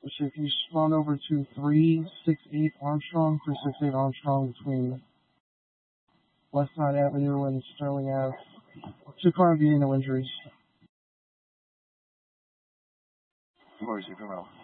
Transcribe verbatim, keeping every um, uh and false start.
which if you spawn over to three six eight Armstrong, three six eight Armstrong between Westside Avenue and Sterling Ave. Two car V A, no injuries. Of course, you come out.